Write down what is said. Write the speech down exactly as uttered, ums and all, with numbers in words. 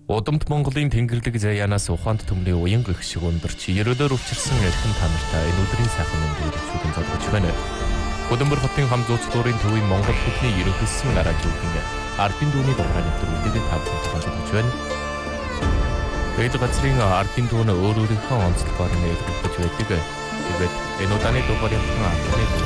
Удамт Монголын Тэнгэрлэг заяанаас ухаанд төмний уян гихшиг өндөрч ерөөлөөр өвчрсөн эрхэм та нартай энэ өдрийн сайхан мэндийг хүргэж зоргож байна. Хөдөлмөр хотын хам зууц дурын төвийн Монгол хотны ерөнхийлсөн радиогийн ардын дүүний дугаар нэвтрүүлгийг та бүхэнд хүргэж байна. Эд газрын ардын дүүн өөр өөрийнхөө онцлогоор нээлтгэж байдаг. Тэгээд энэ удааны дугаарыг ардны